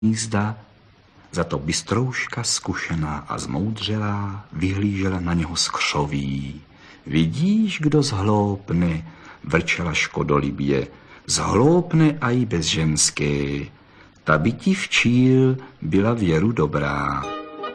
hnízda, za to bystrouška zkušená a zmoudřelá vyhlížela na něho z křoví. Vidíš, kdo zhloupne, vrčela škodolibě, zhloupne a i bez ženské. Ta by ti včíl byla věru dobrá.